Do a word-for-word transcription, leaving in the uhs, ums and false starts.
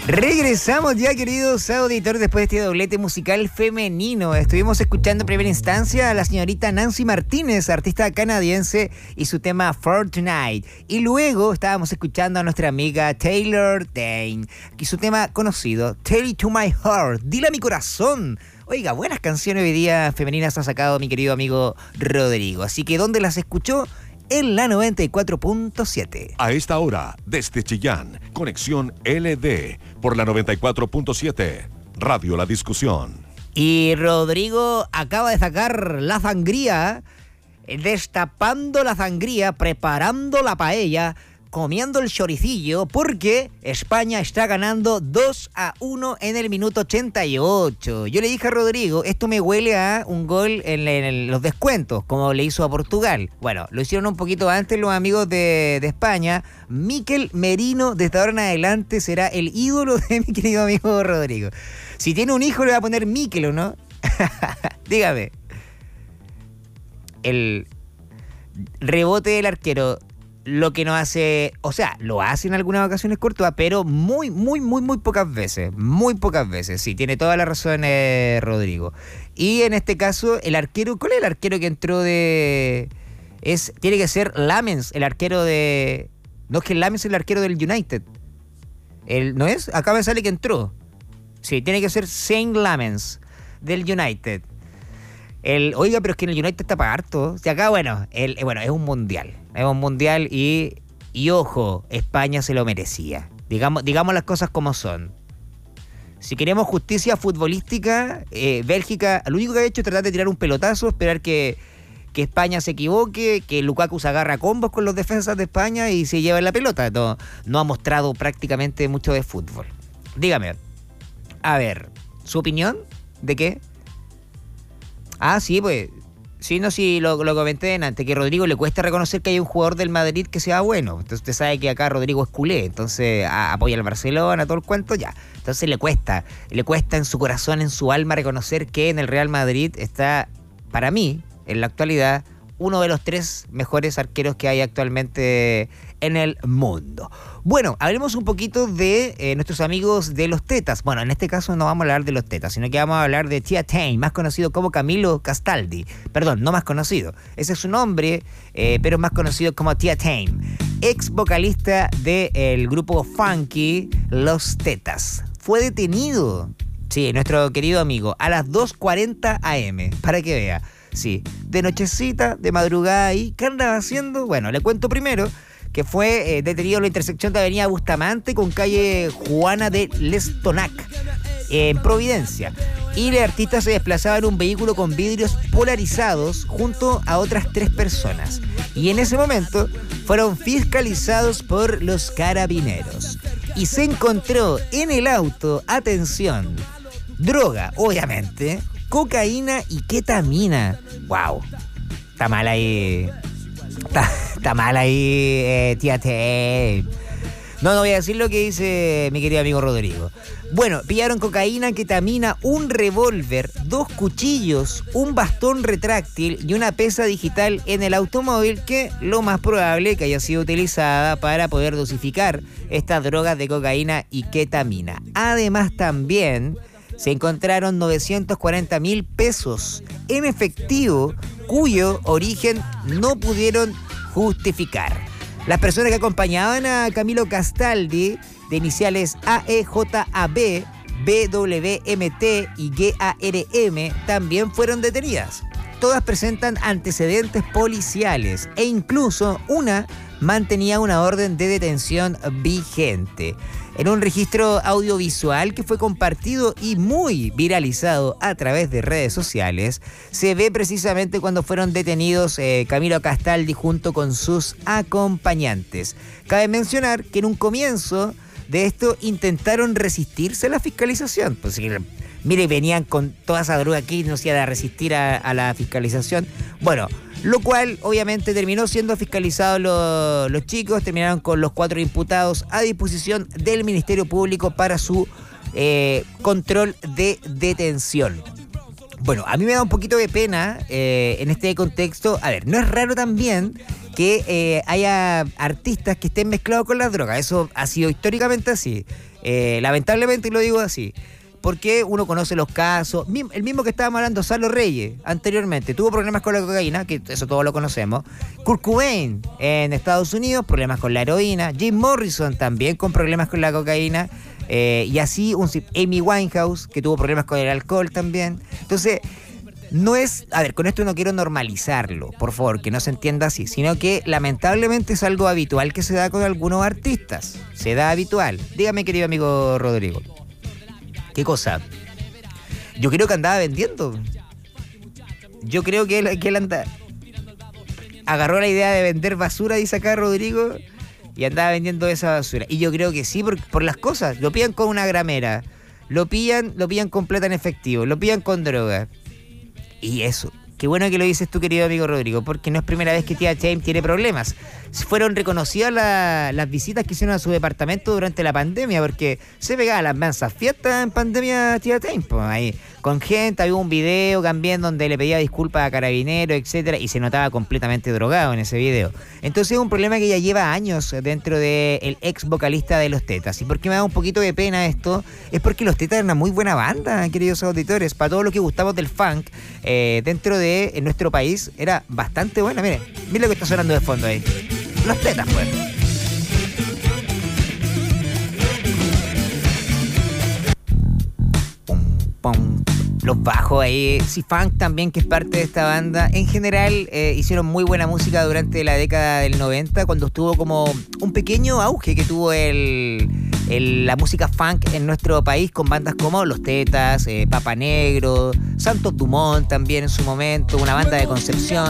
Regresamos ya, queridos auditores, después de este doblete musical femenino. Estuvimos escuchando en primera instancia a la señorita Nancy Martínez, artista canadiense, y su tema Fortnite. Y luego estábamos escuchando a nuestra amiga Taylor Dayne y su tema conocido, Tell It To My Heart, Dile a mi corazón. Oiga, buenas canciones hoy día femeninas ha sacado mi querido amigo Rodrigo. Así que, ¿dónde las escuchó? En la noventa y cuatro punto siete. A esta hora, desde Chillán, conexión L D por la noventa y cuatro punto siete. Radio La Discusión. Y Rodrigo acaba de sacar la sangría, destapando la sangría, preparando la paella, comiendo el choricillo, porque España está ganando dos a uno en el minuto ochenta y ocho. Yo le dije a Rodrigo, esto me huele a un gol en, en, en los descuentos, como le hizo a Portugal. Bueno, lo hicieron un poquito antes los amigos de, de España. Mikel Merino, desde ahora en adelante, será el ídolo de mi querido amigo Rodrigo. Si tiene un hijo, le va a poner Mikel, ¿o no? Dígame. El rebote del arquero, lo que no hace, o sea, lo hace en algunas ocasiones Courtois, pero muy, muy, muy, muy pocas veces, muy pocas veces, sí, tiene toda la razón eh, Rodrigo. Y en este caso, el arquero, ¿cuál es el arquero que entró de...? Es, tiene que ser Lamens, el arquero de... No, es que Lamens es el arquero del United. El, ¿No es? Acá me sale que entró. Sí, tiene que ser Saint Lamens, del United. El, oiga, pero es que en el United está para harto. O sea, acá, bueno, el, bueno, es un mundial. Es un mundial y, y ojo, España se lo merecía. Digamos, digamos las cosas como son. Si queremos justicia futbolística, eh, Bélgica, lo único que ha hecho es tratar de tirar un pelotazo, esperar que, que España se equivoque, que Lukaku se agarra a combos con los defensas de España y se lleva la pelota. No, no ha mostrado prácticamente mucho de fútbol. Dígame, a ver, ¿su opinión de qué? Ah, sí, pues, sí, no, sí, lo, lo comenté antes, que a Rodrigo le cuesta reconocer que hay un jugador del Madrid que sea bueno. Entonces usted sabe que acá Rodrigo es culé, entonces a, apoya al Barcelona, todo el cuento, ya. Entonces le cuesta, le cuesta en su corazón, en su alma reconocer que en el Real Madrid está, para mí, en la actualidad, uno de los tres mejores arqueros que hay actualmente en el mundo. Bueno, hablemos un poquito de eh, nuestros amigos de los Tetas. Bueno, en este caso no vamos a hablar de los Tetas, sino que vamos a hablar de Tia Tame, más conocido como Camilo Castaldi. Perdón, no más conocido. Ese es su nombre, eh, pero más conocido como Tia Tame. Ex vocalista del grupo funky Los Tetas. Fue detenido, sí, nuestro querido amigo, a las dos cuarenta a eme, para que vea. Sí, de nochecita, de madrugada ahí. ¿Qué andaba haciendo? Bueno, le cuento primero que fue eh, detenido en la intersección de Avenida Bustamante con calle Juana de Lestonac, eh, en Providencia. Y el artista se desplazaba en un vehículo con vidrios polarizados junto a otras tres personas. Y en ese momento fueron fiscalizados por los carabineros. Y se encontró en el auto, atención, droga, obviamente, cocaína y ketamina. ¡Wow! Está mal ahí. Está, está mal ahí, eh, tía T. No, no voy a decir lo que dice mi querido amigo Rodrigo. Bueno, pillaron cocaína, ketamina, un revólver, dos cuchillos, un bastón retráctil y una pesa digital en el automóvil que lo más probable que haya sido utilizada para poder dosificar estas drogas de cocaína y ketamina. Además también se encontraron novecientos cuarenta mil pesos en efectivo cuyo origen no pudieron justificar. Las personas que acompañaban a Camilo Castaldi, de iniciales A E J A B, B W M T y G A R M, también fueron detenidas. Todas presentan antecedentes policiales e incluso una mantenía una orden de detención vigente. En un registro audiovisual que fue compartido y muy viralizado a través de redes sociales, se ve precisamente cuando fueron detenidos eh, Camilo Castaldi junto con sus acompañantes. Cabe mencionar que en un comienzo de esto intentaron resistirse a la fiscalización. Pues, mire, venían con toda esa droga aquí, no se iban a resistir a, a la fiscalización. Bueno, lo cual obviamente terminó siendo fiscalizados los, los chicos, terminaron con los cuatro imputados a disposición del Ministerio Público para su eh, control de detención. Bueno, a mí me da un poquito de pena eh, en este contexto. A ver, no es raro también que eh, haya artistas que estén mezclados con las drogas. Eso ha sido históricamente así. Eh, lamentablemente lo digo así. Porque uno conoce los casos. El mismo que estábamos hablando, Salo Reyes, anteriormente, tuvo problemas con la cocaína, que eso todos lo conocemos. Kurt Cobain en Estados Unidos, problemas con la heroína. Jim Morrison también con problemas con la cocaína. Eh, y así, un, Amy Winehouse, que tuvo problemas con el alcohol también. Entonces, no es... A ver, con esto no quiero normalizarlo, por favor, que no se entienda así, sino que lamentablemente es algo habitual que se da con algunos artistas. Se da habitual. Dígame, querido amigo Rodrigo. ¿Qué cosa? Yo creo que andaba vendiendo. Yo creo que él, que él anda... agarró la idea de vender basura, dice acá Rodrigo, y andaba vendiendo esa basura. Y yo creo que sí, por, por las cosas. Lo pillan con una gramera, lo pillan, lo pillan con plata en efectivo, lo pillan con droga. Y eso. Qué bueno que lo dices tú, querido amigo Rodrigo, porque no es primera vez que Tía James tiene problemas. Fueron reconocidas la, las visitas que hicieron a su departamento durante la pandemia, porque se pegaba las mansas fiestas en pandemia Tía James. Pues ahí, con gente, había un video también donde le pedía disculpas a Carabineros, etcétera, y se notaba completamente drogado en ese video. Entonces es un problema que ya lleva años dentro del ex vocalista de Los Tetas. ¿Y por qué me da un poquito de pena esto? Es porque Los Tetas eran una muy buena banda, queridos auditores. Para todos los que gustamos del funk, eh, dentro de en nuestro país era bastante buena. Mire, mire lo que está sonando de fondo ahí. Los Tetas, pues. Pum, pum. Los bajos ahí. C-Funk también, que es parte de esta banda. En general, eh, hicieron muy buena música durante la década del noventa, cuando estuvo como un pequeño auge que tuvo el, el, la música funk en nuestro país, con bandas como Los Tetas, eh, Papa Negro, Santos Dumont también en su momento, una banda de Concepción.